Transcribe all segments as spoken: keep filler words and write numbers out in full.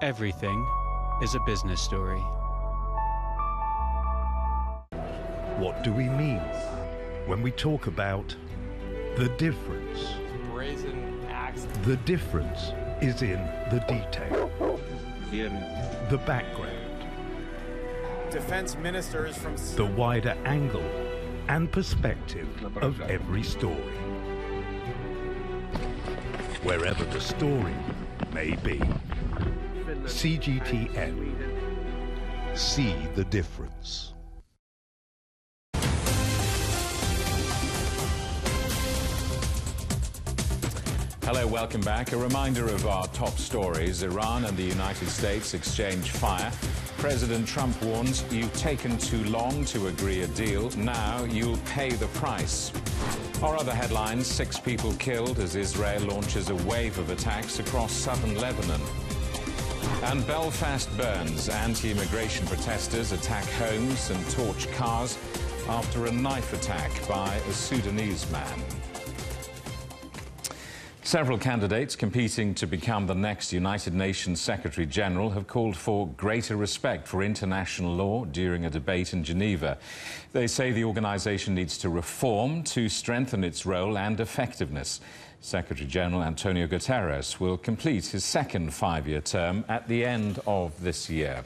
Everything is a business story. What do we mean when we talk about the difference? Brazen axe. The difference is in the detail, Here. the background, Defense ministers from the wider angle and perspective of every story. Wherever the story may be. C G T N. See the difference. Hello, welcome back. A reminder of our top stories. Iran and the United States exchange fire. President Trump warns, you've taken too long to agree a deal. Now you'll pay the price. Our other headlines, six people killed as Israel launches a wave of attacks across southern Lebanon. And Belfast burns. Anti-immigration protesters attack homes and torch cars after a knife attack by a Sudanese man. Several candidates competing to become the next United Nations Secretary General have called for greater respect for international law during a debate in Geneva. They say the organisation needs to reform to strengthen its role and effectiveness. Secretary General Antonio Guterres will complete his second five-year term at the end of this year.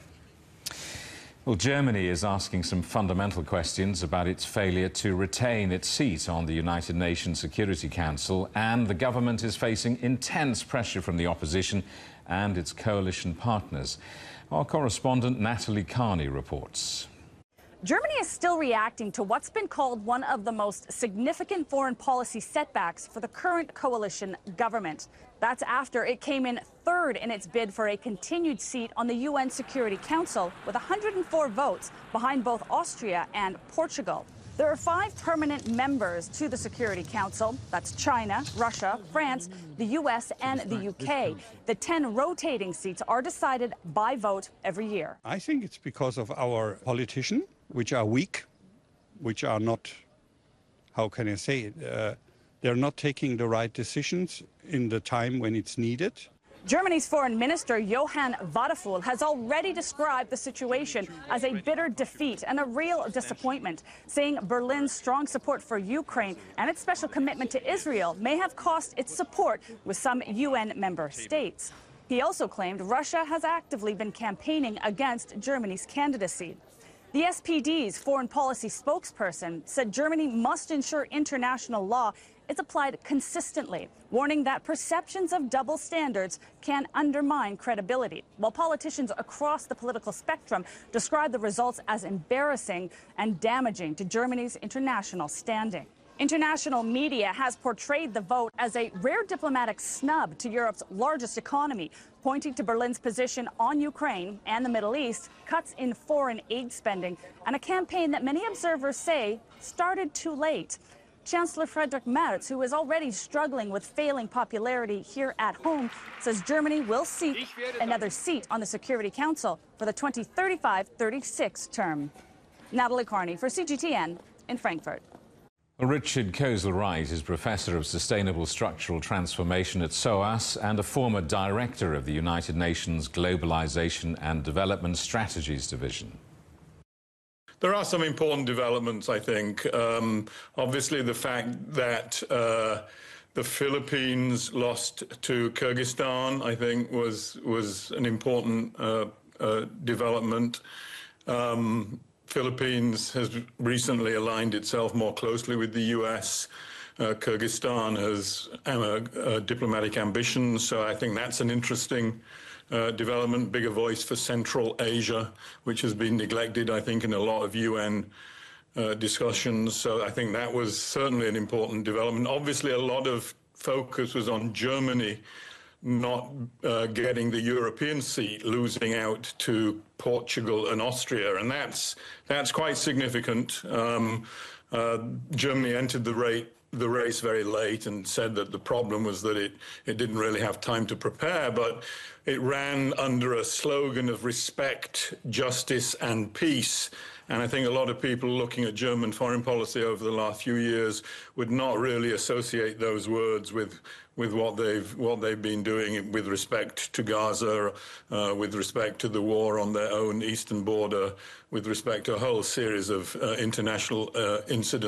Well, Germany is asking some fundamental questions about its failure to retain its seat on the United Nations Security Council, and the government is facing intense pressure from the opposition and its coalition partners. Our correspondent Natalie Carney reports. Germany is still reacting to what's been called one of the most significant foreign policy setbacks for the current coalition government. That's after it came in third in its bid for a continued seat on the U N Security Council with one hundred four votes behind both Austria and Portugal. There are five permanent members to the Security Council. That's China, Russia, France, the U S and the U K. The ten rotating seats are decided by vote every year. I think it's because of our politicians, which are weak, which are not, how can I say it, uh, they're not taking the right decisions in the time when it's needed. Germany's Foreign Minister Johann Wadephul has already described the situation as a bitter defeat and a real disappointment, saying Berlin's strong support for Ukraine and its special commitment to Israel may have cost its support with some U N member states. He also claimed Russia has actively been campaigning against Germany's candidacy. The S P D's foreign policy spokesperson said Germany must ensure international law is applied consistently, warning that perceptions of double standards can undermine credibility, while politicians across the political spectrum describe the results as embarrassing and damaging to Germany's international standing. International media has portrayed the vote as a rare diplomatic snub to Europe's largest economy, pointing to Berlin's position on Ukraine and the Middle East, cuts in foreign aid spending, and a campaign that many observers say started too late. Chancellor Friedrich Merz, who is already struggling with failing popularity here at home, says Germany will seek another seat on the Security Council for the twenty thirty-five thirty-six term. Natalie Carney for C G T N in Frankfurt. Richard Kozel-Wright is Professor of Sustainable Structural Transformation at SOAS and a former Director of the United Nations Globalization and Development Strategies Division. There are some important developments, I think. Um, obviously, the fact that uh, the Philippines lost to Kyrgyzstan, I think, was was an important uh, uh, development. Um, Philippines has recently aligned itself more closely with the U S. Uh, Kyrgyzstan has uh, uh, diplomatic ambitions, so I think that's an interesting uh, development, bigger voice for Central Asia, which has been neglected, I think, in a lot of U N uh, discussions. So I think that was certainly an important development. Obviously, a lot of focus was on Germany not uh, getting the European seat, losing out to Portugal and Austria, and that's that's quite significant. Um, uh, Germany entered the rate the race very late and said that the problem was that it, it didn't really have time to prepare, but it ran under a slogan of respect, justice and peace. And I think a lot of people looking at German foreign policy over the last few years would not really associate those words with, with what they've what they've been doing with respect to Gaza, uh, with respect to the war on their own eastern border, with respect to a whole series of uh, international uh, incidents.